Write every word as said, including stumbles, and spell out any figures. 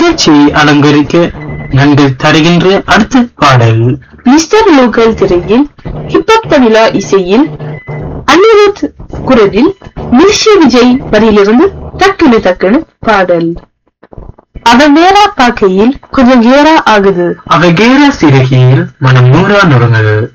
நிகழ்ச்சியை அலங்கரிக்க நன்கள் தருகின்ற அடுத்த பாடல் மிஸ்டர் லோக்கல் திரையில் ஹிப்ஹாப் தமிழா இசையில் அனிருத் குரலில் மில்ஷி விஜய் வரியிலிருந்து டக்குனு டக்குனு பாடல். அவன் நேரா பார்க்கையில் கொஞ்சம் கேரா ஆகுது, அவ கேரா சிறுகையில் மனம் நூறா நுறங்குது.